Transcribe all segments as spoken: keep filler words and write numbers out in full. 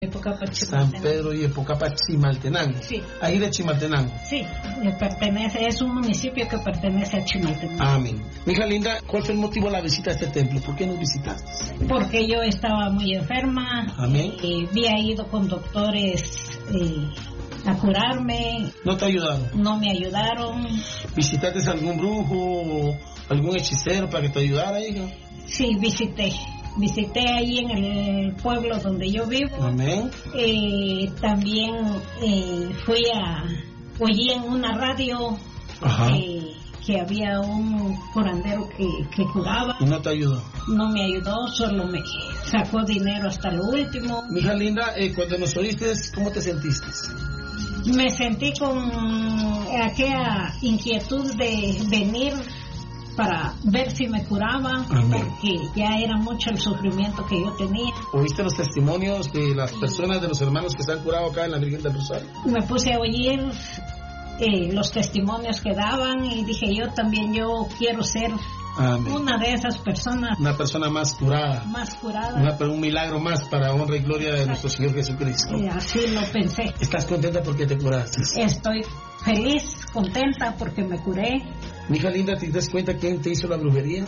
San Pedro y Epocapa, Chimaltenango. Sí. Ahí de Chimaltenango. Sí, pertenece, es un municipio que pertenece a Chimaltenango. Amén. Mija linda, ¿cuál fue el motivo de la visita a este templo? ¿Por qué nos visitaste? Porque yo estaba muy enferma. Amén. Eh, había ido con doctores eh, a curarme. ¿No te ayudaron? No me ayudaron. ¿Visitaste a algún brujo o algún hechicero para que te ayudara, hija? Sí, visité. Visité ahí en el pueblo donde yo vivo. Amén. Eh, también eh, fui a... Oí en una radio eh, que había un curandero que, que curaba. ¿Y no te ayudó? No me ayudó, solo me sacó dinero hasta lo último. Mija linda, eh, cuando nos oíste, ¿cómo te sentiste? Me sentí con aquella inquietud de venir para ver si me curaba. Amén. Porque ya era mucho el sufrimiento que yo tenía. ¿Oíste los testimonios de las personas, de los hermanos que se han curado acá en la Virgen del Rosario? Me puse a oír eh, los testimonios que daban y dije, yo también, yo quiero ser Amén. Una de esas personas. Una persona más curada. Más curada. Una, un milagro más para honra y gloria de Exacto. Nuestro Señor Jesucristo. Eh, así lo pensé. ¿Estás contenta porque te curaste? Estoy feliz, contenta porque me curé. Mi hija linda, ¿te das cuenta quién te hizo la brujería?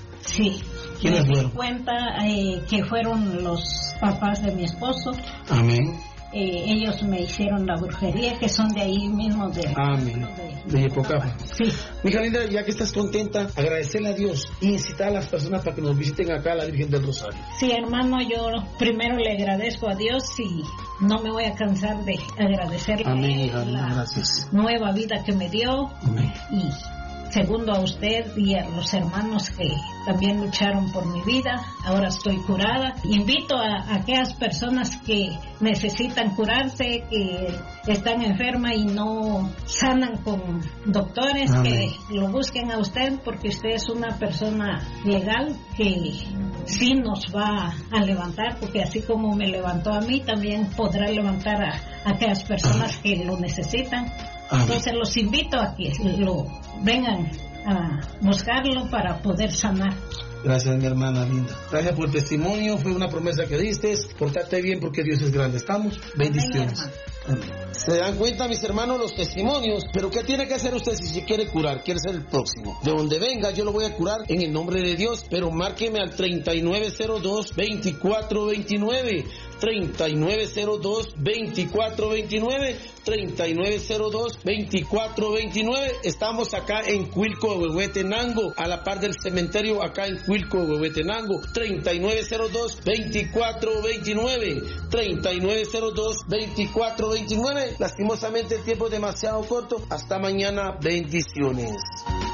Sí. ¿Quiénes fueron? Me di cuenta eh, que fueron los papás de mi esposo. Amén. Eh, ellos me hicieron la brujería, que son de ahí mismo de... Amén. De, de Epocapa. Sí. Mi hija linda, ya que estás contenta, agradecerle a Dios y incitar a las personas para que nos visiten acá a la Virgen del Rosario. Sí, hermano, yo primero le agradezco a Dios y no me voy a cansar de agradecerle Amén, hija, la gracias. nueva vida que me dio. Amén. Y segundo a usted y a los hermanos que también lucharon por mi vida. Ahora estoy curada. Invito a, a aquellas personas que necesitan curarse, que están enfermas y no sanan con doctores, Amén. Que lo busquen a usted porque usted es una persona legal que sí nos va a levantar, porque así como me levantó a mí, también podrá levantar a, a aquellas personas Amén. Que lo necesitan. Amén. Entonces los invito a que lo vengan a buscarlo para poder sanar. Gracias, mi hermana linda. Gracias por el testimonio, fue una promesa que diste. Portate bien porque Dios es grande. ¿Estamos? Bendiciones. Amén, Amén. Se dan cuenta, mis hermanos, los testimonios. Pero ¿qué tiene que hacer usted si se quiere curar? Quiere ser el próximo. De donde venga, yo lo voy a curar en el nombre de Dios. Pero márqueme al treinta y nueve cero dos, veinticuatro veintinueve. treinta y nueve cero dos, veinticuatro veintinueve. treinta y nueve cero dos, veinticuatro veintinueve. Estamos acá en Cuilco, Huehuetenango, a la par del cementerio acá en Cuilco, Huehuetenango. treinta y nueve cero dos, veinticuatro veintinueve. treinta y nueve cero dos, veinticuatro veintinueve. Lastimosamente el tiempo es demasiado corto. Hasta mañana. Bendiciones.